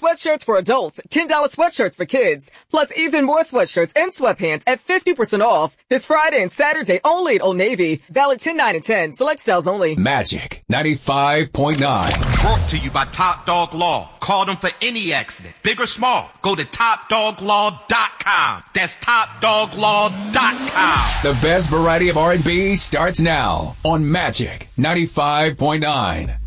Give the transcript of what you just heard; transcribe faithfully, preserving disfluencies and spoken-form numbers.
sweatshirts for adults, ten dollars sweatshirts for kids, plus even more sweatshirts and sweatpants at fifty percent off this Friday and Saturday only at Old Navy. Valid ten, nine, and ten. Select styles only. Magic ninety-five point nine. Brought to you by Top Dog Law. Call them for any accident, big or small. Go to top dog law dot com. That's top dog law dot com. The best variety of R and B starts now on Magic ninety-five point nine.